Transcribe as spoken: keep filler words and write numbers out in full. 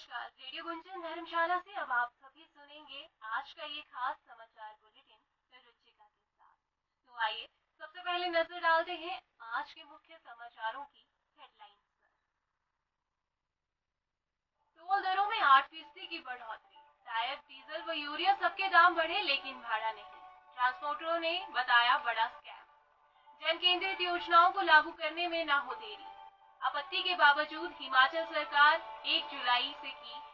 नमस्कार, रेडियो गुंजन धर्मशाला से अब आप सभी सुनेंगे आज का ये खास समाचार बुलेटिन रुचिका के साथ। तो आइए सबसे पहले नजर डालते हैं आज के मुख्य समाचारों की हेडलाइंस पर। टोल दरों में आठ फीसदी की बढ़ोतरी, टायर, डीजल व यूरिया सबके दाम बढ़े लेकिन भाड़ा नहीं। ट्रांसपोर्टरों ने बताया बड़ा स्कैम। जन केंद्रित योजनाओं को लागू करने में न हो देरी। आपत्ति के बावजूद हिमाचल सरकार एक जुलाई से की